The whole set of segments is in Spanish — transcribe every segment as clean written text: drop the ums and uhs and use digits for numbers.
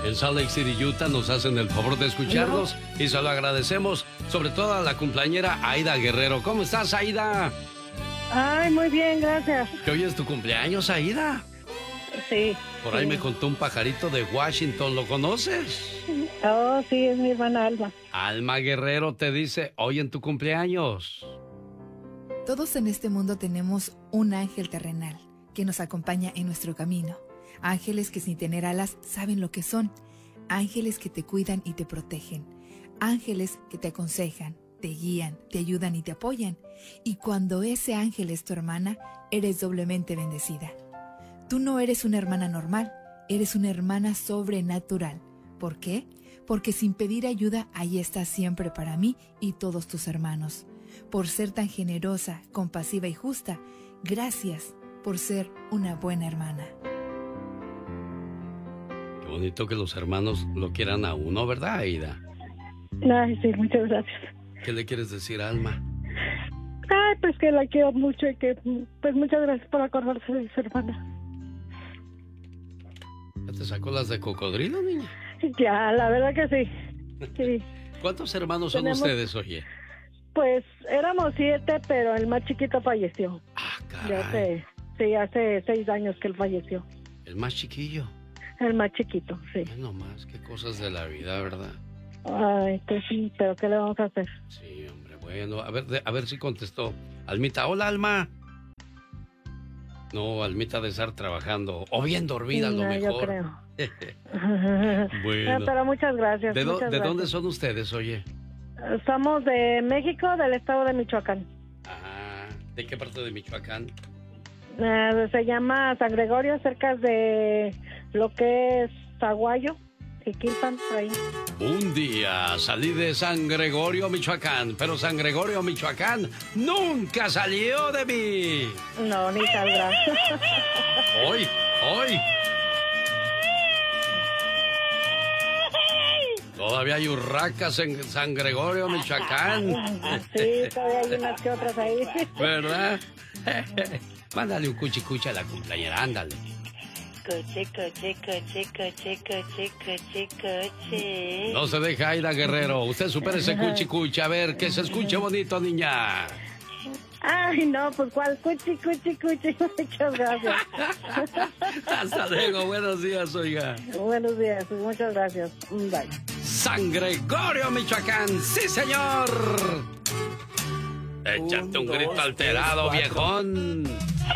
en Salt Lake City, Utah, nos hacen el favor de escucharnos y se lo agradecemos, sobre todo a la cumpleañera Aida Guerrero. ¿Cómo estás, Aida? Ay, muy bien, gracias. ¿Que hoy es tu cumpleaños, Aida? Sí. Por ahí me contó un pajarito de Washington, ¿lo conoces? Oh, sí, es mi hermana Alma. Alma Guerrero te dice, hoy en tu cumpleaños. Todos en este mundo tenemos un ángel terrenal que nos acompaña en nuestro camino. Ángeles que sin tener alas saben lo que son. Ángeles que te cuidan y te protegen. Ángeles que te aconsejan, te guían, te ayudan y te apoyan. Y cuando ese ángel es tu hermana, eres doblemente bendecida. Tú no eres una hermana normal, eres una hermana sobrenatural. ¿Por qué? Porque sin pedir ayuda, ahí estás siempre para mí y todos tus hermanos. Por ser tan generosa, compasiva y justa, gracias por ser una buena hermana. Qué bonito que los hermanos lo quieran a uno, ¿verdad, Aida? Ay, sí, muchas gracias. ¿Qué le quieres decir a Alma? Ay, pues que la quiero mucho y que, pues muchas gracias por acordarse de su hermana. ¿Ya te sacó las de cocodrilo, niña? Ya, la verdad que sí. Sí. ¿Cuántos hermanos son ustedes, oye? Pues éramos 7, pero el más chiquito falleció. Ah, caray. Hace 6 años que él falleció. ¿El más chiquillo? El más chiquito, sí. No más, qué cosas de la vida, ¿verdad? Ay, pues sí, pero ¿qué le vamos a hacer? Sí, hombre, bueno, a ver si contestó. Almita, hola, Alma. No, Almita de estar trabajando, o bien dormida, a lo mejor. Yo creo. Bueno. Pero muchas gracias. ¿De gracias. dónde son ustedes, oye? Somos de México, del estado de Michoacán. Ah, ¿de qué parte de Michoacán? Se llama San Gregorio, cerca de lo que es Zaguayo, Jiquilpan, por ahí. Un día salí de San Gregorio, Michoacán, pero San Gregorio, Michoacán nunca salió de mí. No, ni saldrá. Hoy. Todavía hay urracas en San Gregorio, Michoacán. Sí, todavía hay unas que otras ahí. ¿Verdad? Mándale un cuchicucha a la cumpleañera, ándale. Coche. No se deja, Aida Guerrero. Usted supera ese cuchicucha. A ver, que se escuche bonito, niña. Ay, no, pues cuál cuchi. Muchas gracias. Hasta luego, buenos días, oiga. Buenos días, muchas gracias. Bye. San Gregorio, Michoacán, sí, señor. Échate un grito alterado, viejón.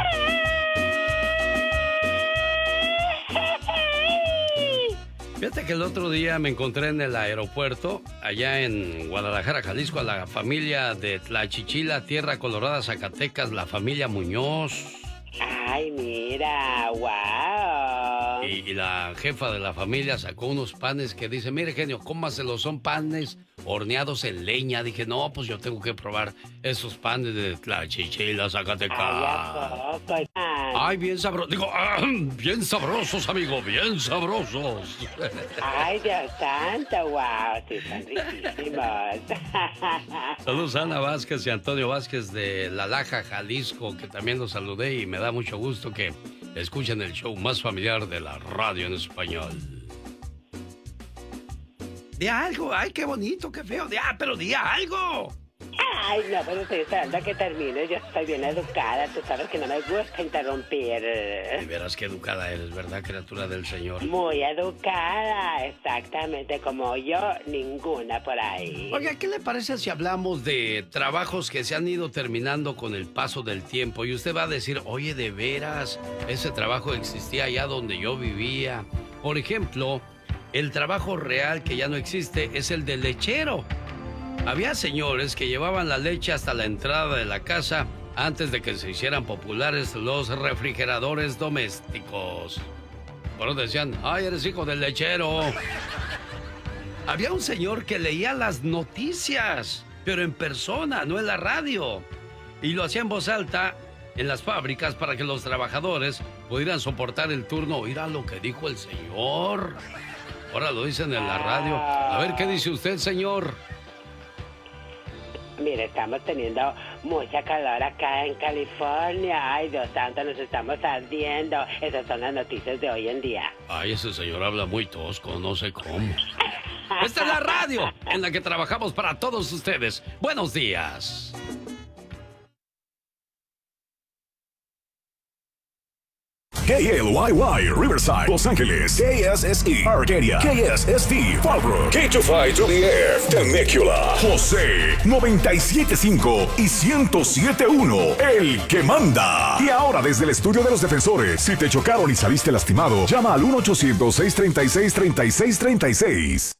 Fíjate que el otro día me encontré en el aeropuerto, allá en Guadalajara, Jalisco, a la familia de Tlachichila, Tierra Colorada, Zacatecas, la familia Muñoz. Ay, mira, wow. Y la jefa de la familia sacó unos panes que dice, mire, genio, cómaselos, son panes horneados en leña. Dije, no, pues yo tengo que probar esos panes de Tlachichila, Zacatecas. Ay, bien sabrosos. Digo, bien sabrosos, amigo, bien sabrosos. Ay, Dios santo, wow, sí, son riquísimos. Saludos a Ana Vázquez y Antonio Vázquez de La Laja, Jalisco, que también los saludé y me da mucho gusto que escuchen el show más familiar de la radio en español. Di algo, ay, qué bonito, qué feo, pero di algo. Ay, no, pero estoy esperando a que termine. Yo estoy bien educada. Tú sabes que no me gusta interrumpir. Y verás qué educada eres, ¿verdad, criatura del Señor? Muy educada, exactamente como yo, ninguna por ahí. Oiga, ¿qué le parece si hablamos de trabajos que se han ido terminando con el paso del tiempo? Y usted va a decir, oye, de veras, ese trabajo existía allá donde yo vivía. Por ejemplo, el trabajo real que ya no existe es el del lechero. Había señores que llevaban la leche hasta la entrada de la casa antes de que se hicieran populares los refrigeradores domésticos. Bueno, decían, ay, eres hijo del lechero. Había un señor que leía las noticias, pero en persona, no en la radio. Y lo hacía en voz alta en las fábricas para que los trabajadores pudieran soportar el turno. Oír a lo que dijo el señor. Ahora lo dicen en la radio. A ver, ¿qué dice usted, señor? Mire, estamos teniendo mucha calor acá en California. Ay, Dios santo, nos estamos ardiendo. Esas son las noticias de hoy en día. Ay, ese señor habla muy tosco, no sé cómo. Esta es la radio en la que trabajamos para todos ustedes. Buenos días. KLYY, Riverside, Los Ángeles, KSSE, Arcadia, KSST, Fallbrook, K25 to the Air, Temecula, José, 97.5 y 107.1, el que manda. Y ahora desde el estudio de los defensores, si te chocaron y saliste lastimado, llama al 1-800-636-3636.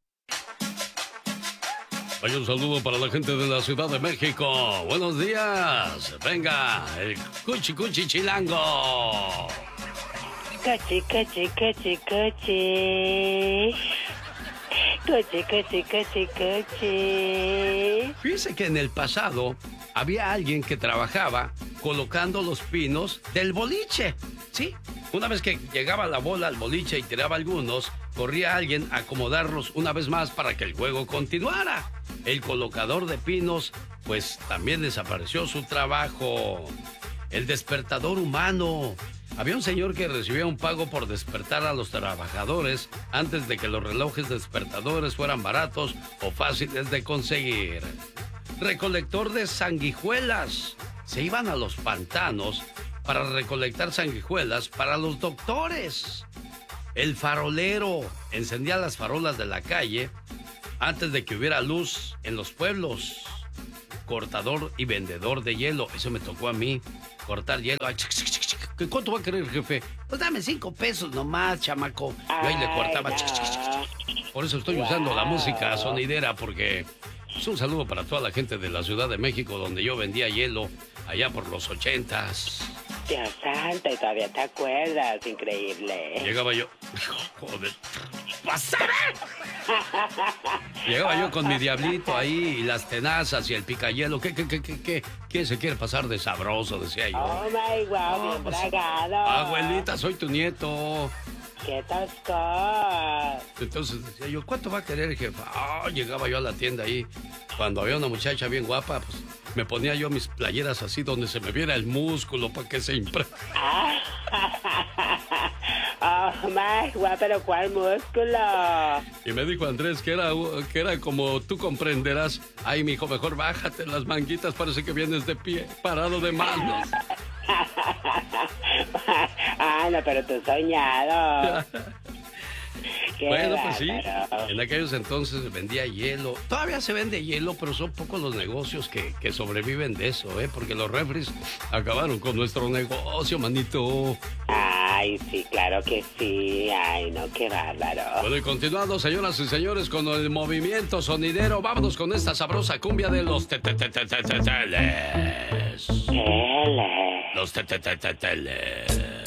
Hay un saludo para la gente de la Ciudad de México. Buenos días. Venga, el cuchi cuchi chilango. Cochi, cochi, cochi, cochi. Cochi, cochi, cochi, cochi. Fíjese que en el pasado había alguien que trabajaba colocando los pinos del boliche. Sí, una vez que llegaba la bola al boliche y tiraba algunos, corría alguien a acomodarlos una vez más para que el juego continuara. El colocador de pinos, pues también desapareció su trabajo. El despertador humano. Había un señor que recibía un pago por despertar a los trabajadores antes de que los relojes despertadores fueran baratos o fáciles de conseguir. Recolector de sanguijuelas. Se iban a los pantanos para recolectar sanguijuelas para los doctores. El farolero encendía las farolas de la calle antes de que hubiera luz en los pueblos. Cortador y vendedor de hielo. Eso me tocó a mí. Cortar hielo. Ay, ¿cuánto va a querer, jefe? Pues dame 5 pesos nomás, chamaco. Yo ahí le cortaba. Por eso estoy usando la música sonidera, porque es un saludo para toda la gente de la Ciudad de México, donde yo vendía hielo allá por los 80s. Dios santo, y todavía te acuerdas, increíble. Llegaba yo... Joder. ¡Vas a ver! Llegaba yo con mi diablito ahí y las tenazas y el picayelo. ¿Qué? ¿Quién se quiere pasar de sabroso? Decía yo. Oh my God, bien bragado. Abuelita, soy tu nieto. ¡Qué tosco! Entonces decía yo, ¿cuánto va a querer, jefa? Llegaba yo a la tienda ahí. Cuando había una muchacha bien guapa, pues me ponía yo mis playeras así donde se me viera el músculo para que se Oh my God, pero ¿cuál músculo? Y me dijo Andrés que era como tú comprenderás. Ay, mijo, mejor bájate las manguitas, parece que vienes de pie, parado de manos. No, pero tú soñado. Bueno, pues sí, en aquellos entonces vendía hielo. Todavía se vende hielo, pero son pocos los negocios que sobreviven de eso, porque los refris acabaron con nuestro negocio, manito. Ay, sí, claro que sí. Ay, no, qué bárbaro. Bueno, y continuando, señoras y señores, con el movimiento sonidero, vámonos con esta sabrosa cumbia de los teles. Los teles.